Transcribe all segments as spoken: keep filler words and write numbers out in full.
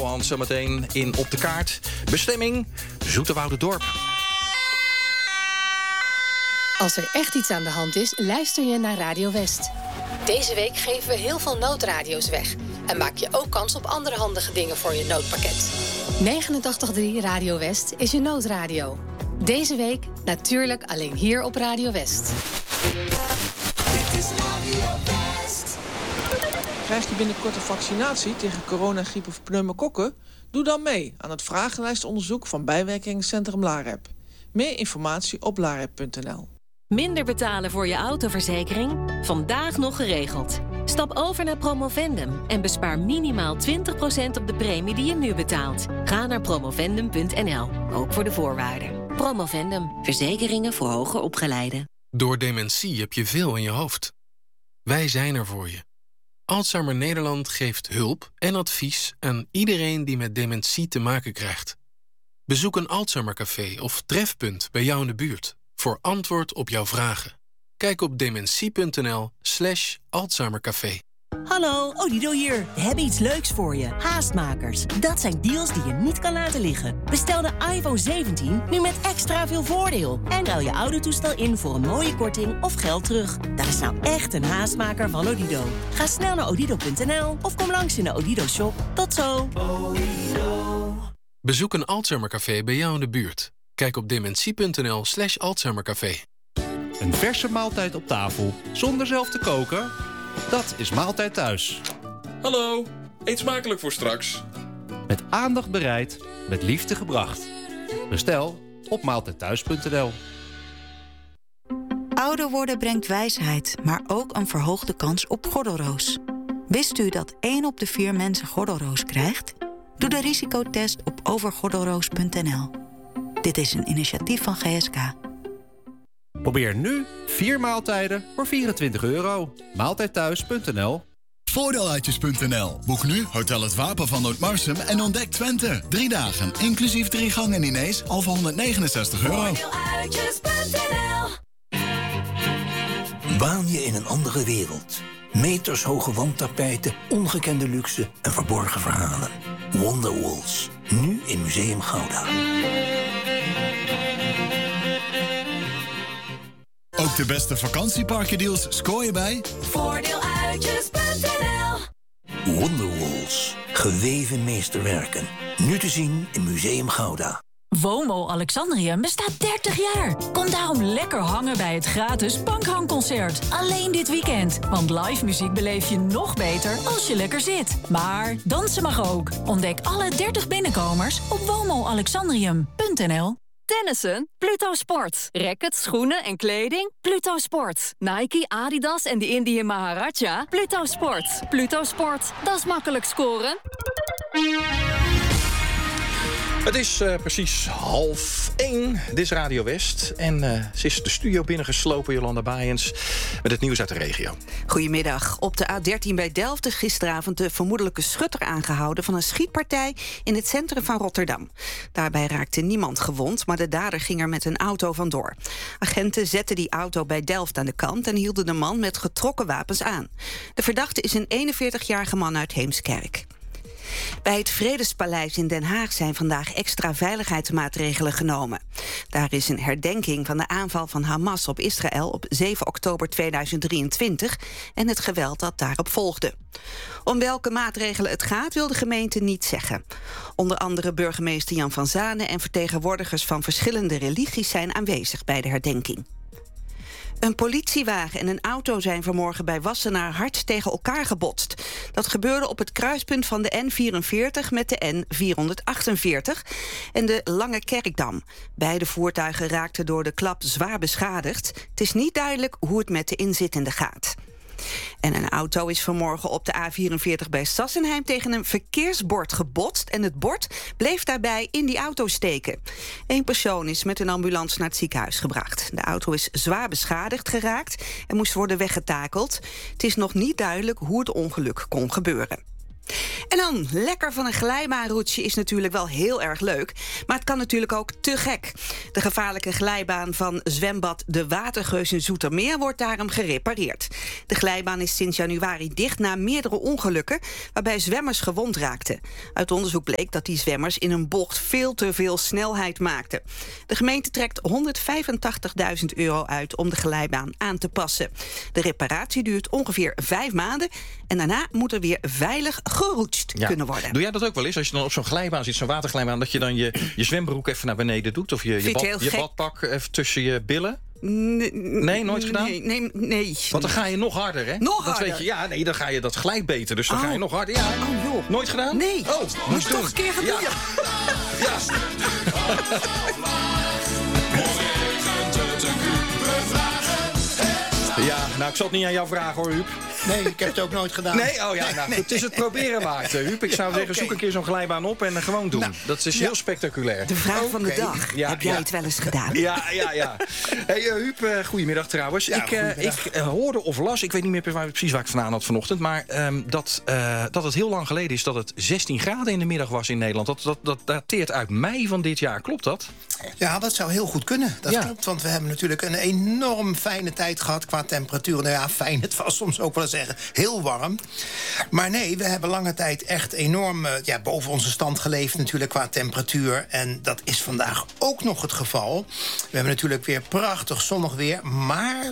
Noord-Holland zometeen in Op de Kaart. Bestemming Zoeterwouderdorp. Als er echt iets aan de hand is, luister je naar Radio West. Deze week geven we heel veel noodradio's weg. En maak je ook kans op andere handige dingen voor je noodpakket. negenentachtig komma drie Radio West is je noodradio. Deze week natuurlijk alleen hier op Radio West. Dit is Radio West. Krijg je binnenkort een vaccinatie tegen corona, griep of pneumokokken? Doe dan mee aan het vragenlijstonderzoek van bijwerkingscentrum LAREP. Meer informatie op larep punt n l. Minder betalen voor je autoverzekering? Vandaag nog geregeld. Stap over naar Promovendum en bespaar minimaal twintig procent op de premie die je nu betaalt. Ga naar promovendum punt n l, ook voor de voorwaarden. Promovendum, verzekeringen voor hoger opgeleiden. Door dementie heb je veel in je hoofd. Wij zijn er voor je. Alzheimer Nederland geeft hulp en advies aan iedereen die met dementie te maken krijgt. Bezoek een Alzheimercafé of trefpunt bij jou in de buurt voor antwoord op jouw vragen. Kijk op dementie punt n l slash Alzheimercafé. Hallo, Odido hier. We hebben iets leuks voor je. Haastmakers. Dat zijn deals die je niet kan laten liggen. Bestel de iPhone zeventien nu met extra veel voordeel. En ruil je oude toestel in voor een mooie korting of geld terug. Dat is nou echt een haastmaker van Odido. Ga snel naar odido punt n l of kom langs in de Odido shop. Tot zo. Bezoek een Alzheimercafé bij jou in de buurt. Kijk op dementie punt n l slash Alzheimercafé. Een verse maaltijd op tafel zonder zelf te koken? Dat is Maaltijd Thuis. Hallo, eet smakelijk voor straks. Met aandacht bereid, met liefde gebracht. Bestel op maaltijd thuis punt n l. Ouder worden brengt wijsheid, maar ook een verhoogde kans op gordelroos. Wist u dat één op de vier mensen gordelroos krijgt? Doe de risicotest op overgordelroos punt n l. Dit is een initiatief van G S K. Probeer nu vier maaltijden voor vierentwintig euro. maaltijd thuis punt n l. Voordeeluitjes punt n l. Boek nu Hotel Het Wapen van Noordmarsum en ontdek Twente. Drie dagen, inclusief drie gangen diners, al voor honderdnegenenzestig euro. Voordeeluitjes punt n l. Baan je in een andere wereld. Metershoge wandtapijten, ongekende luxe en verborgen verhalen. Wonderwalls, nu in Museum Gouda. Ook de beste vakantieparkendeals scoor je bij Voordeeluitjes punt n l. Wonderwalls, geweven meesterwerken. Nu te zien in Museum Gouda. WOMO Alexandrium bestaat dertig jaar. Kom daarom lekker hangen bij het gratis Punkhangconcert. Alleen dit weekend. Want live muziek beleef je nog beter als je lekker zit. Maar dansen mag ook. Ontdek alle dertig binnenkomers op womo alexandrium punt n l. Tennissen? Pluto Sport. Rackets, schoenen en kleding? Pluto Sport. Nike, Adidas en de Indië Maharaja? Pluto Sport. Pluto Sport. Dat is makkelijk scoren. Het is uh, precies half één. Dit is Radio West. En uh, ze is de studio binnengeslopen, Jolanda Baaiens, met het nieuws uit de regio. Goedemiddag. Op de A dertien bij Delft is gisteravond de vermoedelijke schutter aangehouden van een schietpartij in het centrum van Rotterdam. Daarbij raakte niemand gewond, maar de dader ging er met een auto vandoor. Agenten zetten die auto bij Delft aan de kant en hielden de man met getrokken wapens aan. De verdachte is een eenenveertigjarige man uit Heemskerk. Bij het Vredespaleis in Den Haag zijn vandaag extra veiligheidsmaatregelen genomen. Daar is een herdenking van de aanval van Hamas op Israël op zeven oktober tweeduizend drieëntwintig en het geweld dat daarop volgde. Om welke maatregelen het gaat, wil de gemeente niet zeggen. Onder andere burgemeester Jan van Zanen en vertegenwoordigers van verschillende religies zijn aanwezig bij de herdenking. Een politiewagen en een auto zijn vanmorgen bij Wassenaar hard tegen elkaar gebotst. Dat gebeurde op het kruispunt van de N vierenveertig met de N vierhonderdachtenveertig en de Lange Kerkdam. Beide voertuigen raakten door de klap zwaar beschadigd. Het is niet duidelijk hoe het met de inzittenden gaat. En een auto is vanmorgen op de A vierenveertig bij Sassenheim tegen een verkeersbord gebotst en het bord bleef daarbij in die auto steken. Eén persoon is met een ambulance naar het ziekenhuis gebracht. De auto is zwaar beschadigd geraakt en moest worden weggetakeld. Het is nog niet duidelijk hoe het ongeluk kon gebeuren. En dan, lekker van een glijbaanroetsje is natuurlijk wel heel erg leuk. Maar het kan natuurlijk ook te gek. De gevaarlijke glijbaan van zwembad De Watergeus in Zoetermeer wordt daarom gerepareerd. De glijbaan is sinds januari dicht na meerdere ongelukken waarbij zwemmers gewond raakten. Uit onderzoek bleek dat die zwemmers in een bocht veel te veel snelheid maakten. De gemeente trekt honderdvijfentachtigduizend euro uit om de glijbaan aan te passen. De reparatie duurt ongeveer vijf maanden en daarna moet er weer veilig geroetst Ja. kunnen worden. Doe jij dat ook wel eens? Als je dan op zo'n glijbaan zit, zo'n waterglijbaan, dat je dan je, je zwembroek even naar beneden doet? Of je, je, Vind bad, je heel je gek? badpak even tussen je billen? Nee, Nee, nooit gedaan? Nee, nee, nee. Want dan ga je nog harder, hè? Nog dat harder? Weet je, ja, nee, dan ga je dat glijdt beter. Dus dan Oh. ga je nog harder. Ja. Oh, joh. Nooit gedaan? Nee. Oh, Moet moest je toch doen. een keer gaan Ja. doen? Ja. Ja, nou, ik zal het niet aan jou vragen, hoor, Huub. Nee, ik heb het ook nooit gedaan. Nee, oh ja, nou, goed, het is het proberen waard, eh, Huub. Ik zou zeggen, zoek een keer zo'n glijbaan op en eh, gewoon doen. Nou, dat is ja. heel spectaculair. De vraag van de Oké. dag. Ja, Heb jij ja. het wel eens gedaan? Ja, ja, ja. Hey, uh, Huub, uh, goedemiddag trouwens. Ja, ik uh, goedemiddag. ik uh, hoorde of las, ik weet niet meer pre- precies waar ik vandaan had vanochtend, maar um, dat, uh, dat het heel lang geleden is dat het zestien graden in de middag was in Nederland. Dat, dat, dat dateert uit mei van dit jaar. Klopt dat? Ja, dat zou heel goed kunnen. Dat Ja. klopt, want we hebben natuurlijk een enorm fijne tijd gehad qua temperatuur. Nou ja, fijn, het was soms ook wel zeggen heel warm. Maar nee, we hebben lange tijd echt enorm uh, ja, boven onze stand geleefd natuurlijk qua temperatuur. En dat is vandaag ook nog het geval. We hebben natuurlijk weer prachtig zonnig weer, maar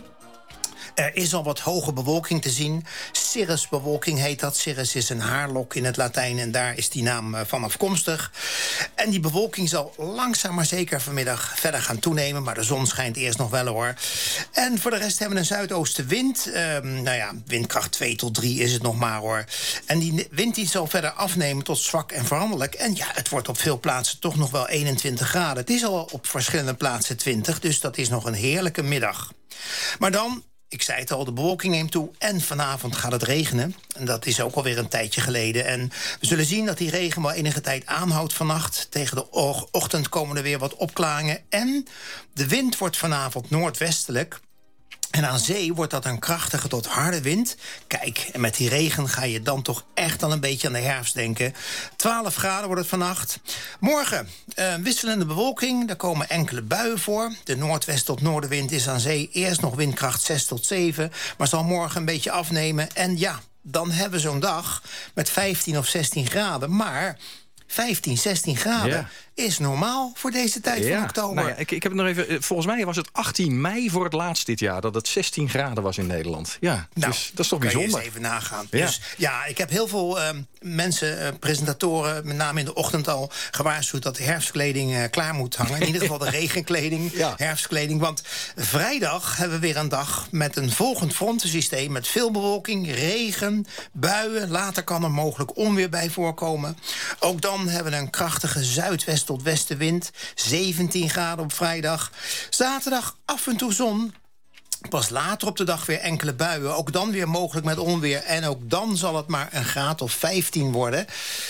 er is al wat hoge bewolking te zien. Cirrusbewolking heet dat. Cirrus is een haarlok in het Latijn en daar is die naam uh, van afkomstig. En die bewolking zal langzaam maar zeker vanmiddag verder gaan toenemen. Maar de zon schijnt eerst nog wel, hoor. En voor de rest hebben we een zuidoostenwind. Um, nou ja, windkracht twee tot drie is het nog maar, hoor. En die wind die zal verder afnemen tot zwak en veranderlijk. En ja, het wordt op veel plaatsen toch nog wel eenentwintig graden. Het is al op verschillende plaatsen twintig, dus dat is nog een heerlijke middag. Maar dan, ik zei het al, de bewolking neemt toe en vanavond gaat het regenen. En dat is ook alweer een tijdje geleden. En we zullen zien dat die regen wel enige tijd aanhoudt vannacht. Tegen de ochtend komen er weer wat opklaringen. En de wind wordt vanavond noordwestelijk. En aan zee wordt dat een krachtige tot harde wind. Kijk, en met die regen ga je dan toch echt al een beetje aan de herfst denken. twaalf graden wordt het vannacht. Morgen uh, wisselende bewolking, daar komen enkele buien voor. De noordwest tot noordenwind is aan zee eerst nog windkracht zes tot zeven... maar zal morgen een beetje afnemen. En ja, dan hebben we zo'n dag met vijftien of zestien graden. Maar vijftien, zestien graden Ja. is normaal voor deze tijd van oktober. Nou ja, ik, ik heb het nog even. Volgens mij was het achttien mei voor het laatst dit jaar dat het zestien graden was in Nederland. Ja, Nou, dus dat is toch kan je bijzonder. eens even nagaan. Ja. Dus ja, ik heb heel veel uh, mensen, uh, presentatoren, met name in de ochtend al gewaarschuwd dat de herfstkleding uh, klaar moet hangen. In ieder geval de regenkleding, Ja. herfstkleding. Want vrijdag hebben we weer een dag met een volgend frontensysteem met veel bewolking, regen, buien. Later kan er mogelijk onweer bij voorkomen. Ook dan hebben we een krachtige zuidwest tot westenwind. zeventien graden op vrijdag. Zaterdag af en toe zon. Pas later op de dag weer enkele buien. Ook dan weer mogelijk met onweer. En ook dan zal het maar een graad of vijftien worden.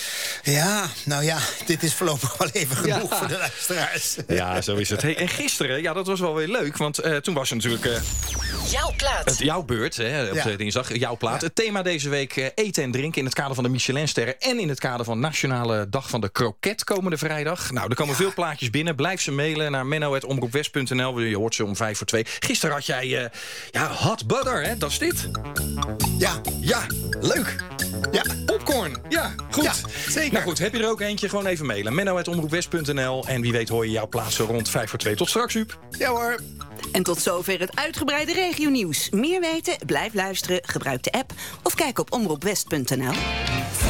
Ja, nou ja, dit is voorlopig wel even genoeg Ja. voor de luisteraars. Ja, zo is het. Hey, en gisteren, ja, dat was wel weer leuk. Want uh, toen was er natuurlijk uh, Jouw plaat. het jouw beurt, hè, op Ja. de dinsdag, jouw plaat. Het thema deze week uh, eten en drinken in het kader van de Michelinsterren en in het kader van Nationale Dag van de Kroket komende vrijdag. Nou, er komen veel plaatjes binnen. Blijf ze mailen naar menno at omroepwest punt n l. Je hoort ze om vijf voor twee. Gisteren had jij uh, ja, hot butter, hè? Dat is dit. Ja, Ja, leuk. ja. Popcorn. Ja, goed. Ja, zeker. Nou goed, heb je er ook eentje? Gewoon even mailen. menno at omroepwest punt n l. En wie weet hoor je jouw plaatsen rond vijf voor twee. Tot straks, Huub. Ja hoor. En tot zover het uitgebreide regionieuws. Meer weten? Blijf luisteren, gebruik de app of kijk op omroepwest punt n l.